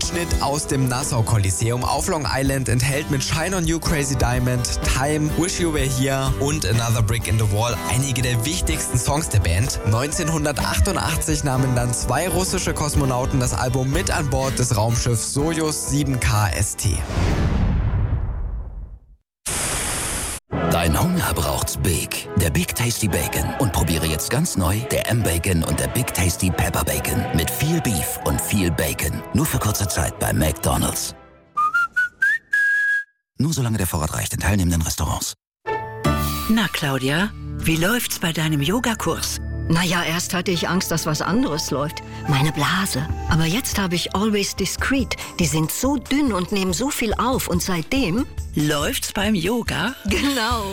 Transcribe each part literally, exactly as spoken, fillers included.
Mitschnitt aus dem Nassau Coliseum auf Long Island enthält mit Shine on You, Crazy Diamond, Time, Wish You Were Here und Another Brick in the Wall einige der wichtigsten Songs der Band. neunzehnhundertachtundachtzig nahmen dann zwei russische Kosmonauten das Album mit an Bord des Raumschiffs Sojus sieben K S T. Dein Hunger braucht's Big. Der Big Tasty Bacon. Und probiere jetzt ganz neu der M-Bacon und der Big Tasty Pepper Bacon. Mit viel Beef und viel Bacon. Nur für kurze Zeit bei McDonald's. Nur solange der Vorrat reicht in teilnehmenden Restaurants. Na, Claudia, wie läuft's bei deinem Yogakurs? Naja, erst hatte ich Angst, dass was anderes läuft. Meine Blase. Aber jetzt habe ich Always Discreet. Die sind so dünn und nehmen so viel auf. Und seitdem... Läuft's beim Yoga? Genau.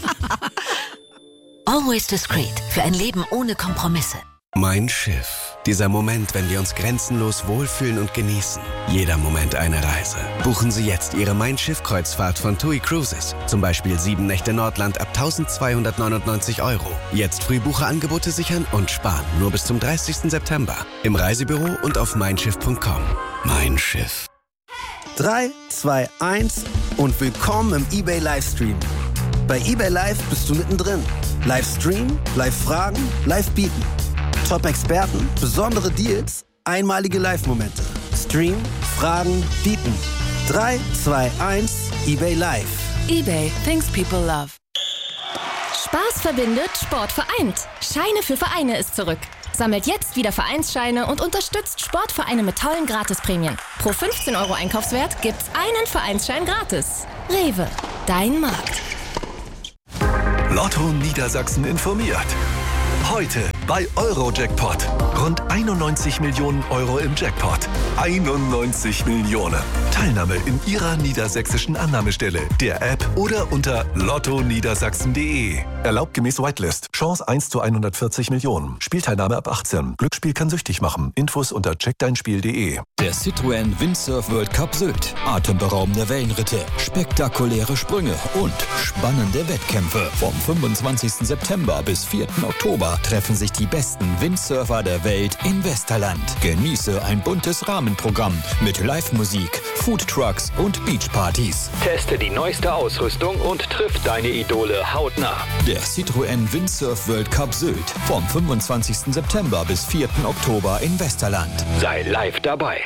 Always Discreet. Für ein Leben ohne Kompromisse. Mein Schiff. Dieser Moment, wenn wir uns grenzenlos wohlfühlen und genießen. Jeder Moment eine Reise. Buchen Sie jetzt Ihre Mein Schiff-Kreuzfahrt von T U I Cruises. Zum Beispiel sieben Nächte Nordland ab eintausendzweihundertneunundneunzig Euro. Jetzt Frühbucherangebote sichern und sparen. Nur bis zum dreißigsten September. Im Reisebüro und auf mein schiff punkt com. Mein Schiff. drei, zwei, eins und willkommen im eBay Livestream. Bei eBay Live bist du mittendrin. Livestream, Live-Fragen, Live-Bieten. Top-Experten, besondere Deals, einmalige Live-Momente. Stream, Fragen, Bieten. drei, zwei, eins, eBay Live. eBay, things people love. Spaß verbindet, Sport vereint. Scheine für Vereine ist zurück. Sammelt jetzt wieder Vereinsscheine und unterstützt Sportvereine mit tollen Gratisprämien. Pro fünfzehn Euro Einkaufswert gibt's einen Vereinsschein gratis. Rewe, dein Markt. Lotto Niedersachsen informiert. Heute bei Eurojackpot. Rund einundneunzig Millionen Euro im Jackpot. einundneunzig Millionen. Teilnahme in Ihrer niedersächsischen Annahmestelle, der App oder unter lotto niedersachsen punkt de. Erlaubt gemäß Whitelist. Chance eins zu hundertvierzig Millionen. Spielteilnahme ab achtzehn. Glücksspiel kann süchtig machen. Infos unter check dein spiel punkt de. Der Citroën Windsurf World Cup Sylt. Atemberaubende Wellenritte, spektakuläre Sprünge und spannende Wettkämpfe. Vom fünfundzwanzigsten September bis vierten Oktober treffen sich die besten Windsurfer der Welt in Westerland. Genieße ein buntes Rahmenprogramm mit Live-Musik, Foodtrucks und Beachpartys. Teste die neueste Ausrüstung und triff deine Idole hautnah. Der Citroën Windsurf World Cup Sylt. Vom fünfundzwanzigsten September bis vierten Oktober in Westerland. Sei live dabei.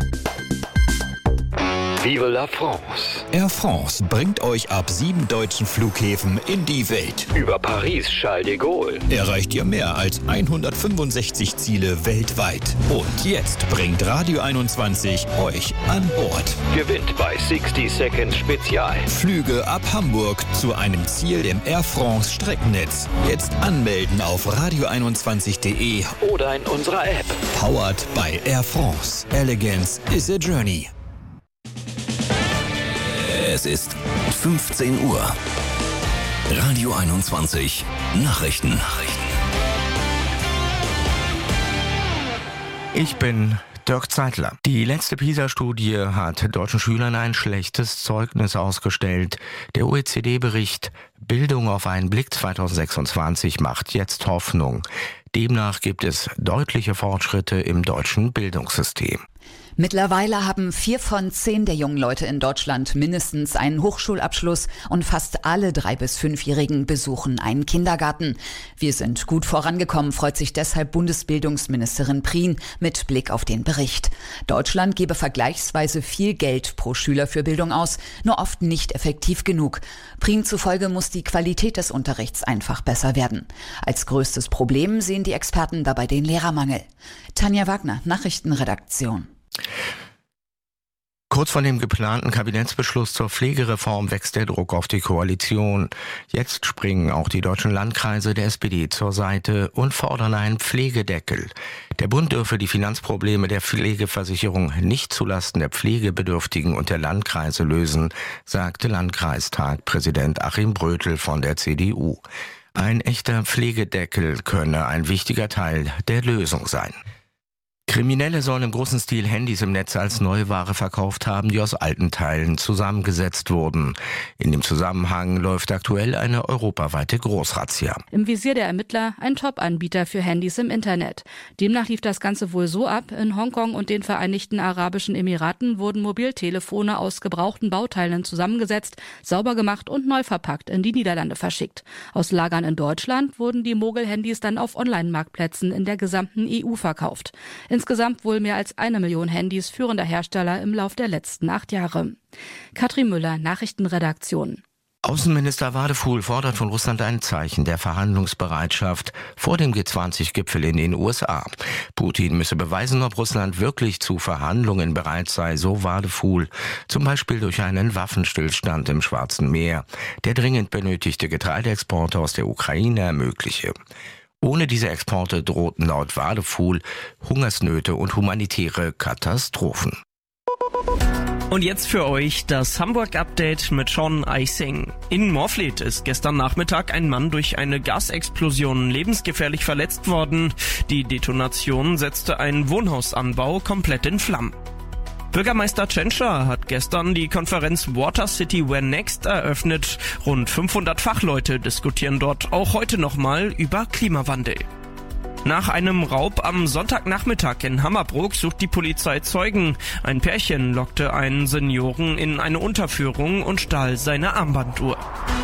Vive la France. Air France bringt euch ab sieben deutschen Flughäfen in die Welt. Über Paris Charles de Gaulle erreicht ihr mehr als hundertfünfundsechzig Ziele weltweit. Und jetzt bringt Radio einundzwanzig euch an Bord. Gewinnt bei sechzig Seconds Spezial. Flüge ab Hamburg zu einem Ziel im Air France Streckennetz. Jetzt anmelden auf radio einundzwanzig punkt de oder in unserer App. Powered by Air France. Elegance is a journey. Es ist fünfzehn Uhr. Radio einundzwanzig. Nachrichten. Nachrichten. Ich bin Dirk Zeitler. Die letzte PISA-Studie hat deutschen Schülern ein schlechtes Zeugnis ausgestellt. Der O E C D-Bericht Bildung auf einen Blick zweitausendsechsundzwanzig macht jetzt Hoffnung. Demnach gibt es deutliche Fortschritte im deutschen Bildungssystem. Mittlerweile haben vier von zehn der jungen Leute in Deutschland mindestens einen Hochschulabschluss und fast alle drei- bis fünfjährigen besuchen einen Kindergarten. Wir sind gut vorangekommen, freut sich deshalb Bundesbildungsministerin Prien mit Blick auf den Bericht. Deutschland gebe vergleichsweise viel Geld pro Schüler für Bildung aus, nur oft nicht effektiv genug. Prien zufolge muss die Qualität des Unterrichts einfach besser werden. Als größtes Problem sehen die Experten dabei den Lehrermangel. Tanja Wagner, Nachrichtenredaktion. Kurz vor dem geplanten Kabinettsbeschluss zur Pflegereform wächst der Druck auf die Koalition. Jetzt springen auch die deutschen Landkreise der S P D zur Seite und fordern einen Pflegedeckel. Der Bund dürfe die Finanzprobleme der Pflegeversicherung nicht zulasten der Pflegebedürftigen und der Landkreise lösen, sagte Landkreistagpräsident Achim Brötel von der C D U. Ein echter Pflegedeckel könne ein wichtiger Teil der Lösung sein. Kriminelle sollen im großen Stil Handys im Netz als Neuware verkauft haben, die aus alten Teilen zusammengesetzt wurden. In dem Zusammenhang läuft aktuell eine europaweite Großrazzia. Im Visier der Ermittler ein Top-Anbieter für Handys im Internet. Demnach lief das Ganze wohl so ab: In Hongkong und den Vereinigten Arabischen Emiraten wurden Mobiltelefone aus gebrauchten Bauteilen zusammengesetzt, sauber gemacht und neu verpackt in die Niederlande verschickt. Aus Lagern in Deutschland wurden die Mogel-Handys dann auf Online-Marktplätzen in der gesamten E U verkauft. Insgesamt wohl mehr als eine Million Handys führender Hersteller im Lauf der letzten acht Jahre. Katrin Müller, Nachrichtenredaktion. Außenminister Wadefuhl fordert von Russland ein Zeichen der Verhandlungsbereitschaft vor dem G zwanzig Gipfel in den U S A. Putin müsse beweisen, ob Russland wirklich zu Verhandlungen bereit sei, so Wadefuhl, zum Beispiel durch einen Waffenstillstand im Schwarzen Meer, der dringend benötigte Getreideexporte aus der Ukraine ermögliche. Ohne diese Exporte drohten laut Wadefuhl Hungersnöte und humanitäre Katastrophen. Und jetzt für euch das Hamburg-Update mit Sean Eising. In Morfleet ist gestern Nachmittag ein Mann durch eine Gasexplosion lebensgefährlich verletzt worden. Die Detonation setzte einen Wohnhausanbau komplett in Flammen. Bürgermeister Tschentscher hat gestern die Konferenz Water City Where Next eröffnet. Rund fünfhundert Fachleute diskutieren dort auch heute nochmal über Klimawandel. Nach einem Raub am Sonntagnachmittag in Hammerbrook sucht die Polizei Zeugen. Ein Pärchen lockte einen Senioren in eine Unterführung und stahl seine Armbanduhr.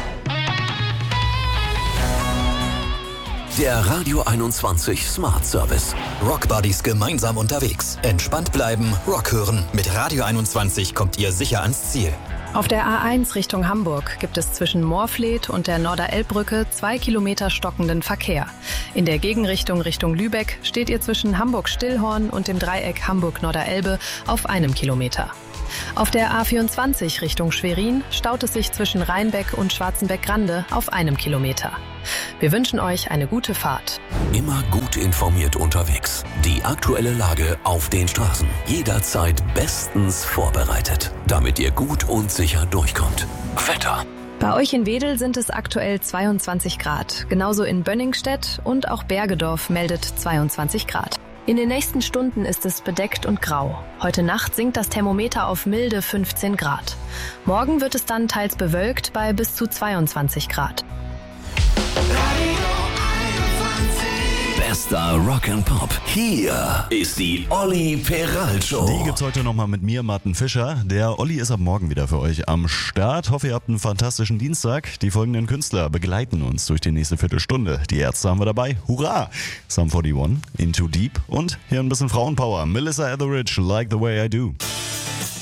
Der Radio einundzwanzig Smart Service. Rock Buddies gemeinsam unterwegs. Entspannt bleiben, Rock hören. Mit Radio einundzwanzig kommt ihr sicher ans Ziel. Auf der A eins Richtung Hamburg gibt es zwischen Morfleet und der Norderelbbrücke zwei Kilometer stockenden Verkehr. In der Gegenrichtung Richtung Lübeck steht ihr zwischen Hamburg-Stillhorn und dem Dreieck Hamburg-Norderelbe auf einem Kilometer. Auf der A vierundzwanzig Richtung Schwerin staut es sich zwischen Rheinbeck und Schwarzenbeck-Grande auf einem Kilometer. Wir wünschen euch eine gute Fahrt. Immer gut informiert unterwegs. Die aktuelle Lage auf den Straßen. Jederzeit bestens vorbereitet, damit ihr gut und sicher durchkommt. Wetter. Bei euch in Wedel sind es aktuell zweiundzwanzig Grad. Genauso in Bönningstedt und auch Bergedorf meldet zweiundzwanzig Grad. In den nächsten Stunden ist es bedeckt und grau. Heute Nacht sinkt das Thermometer auf milde fünfzehn Grad. Morgen wird es dann teils bewölkt bei bis zu zweiundzwanzig Grad. Bester Rock and Pop. Hier ist die Olli Peral Show. Die gibt's heute nochmal mit mir, Martin Fischer. Der Olli ist ab morgen wieder für euch am Start. Hoffe, ihr habt einen fantastischen Dienstag. Die folgenden Künstler begleiten uns durch die nächste Viertelstunde. Die Ärzte haben wir dabei. Hurra! Sum forty-one, Into Deep und hier ein bisschen Frauenpower. Melissa Etheridge, Like the Way I Do.